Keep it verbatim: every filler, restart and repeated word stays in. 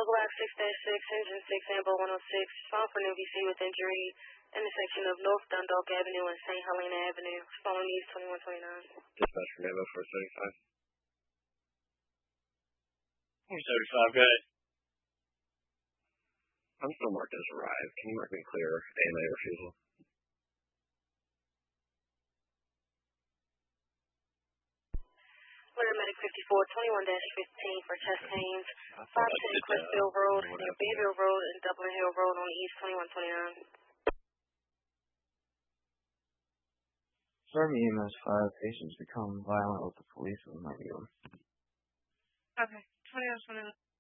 Block six dash six, Engine six, Ambo one oh six, found for an N B C with injury, intersection of North Dundalk Avenue and Saint Helena Avenue, following East twenty-one twenty-nine. Dispatch from Ambo four seventy-five. four seventy-five, go ahead. I'm still marked as arrived. Can you mark me clear? A M A refusal. Paramedic fifty-four, twenty-one dash fifteen for chest pains, five ten Crestfield Road, near Bayville Road, and Dublin Hill Road on East twenty-one twenty-nine. Storm E M S five, patients become violent with the police in my view. Okay, twenty-one twenty-nine.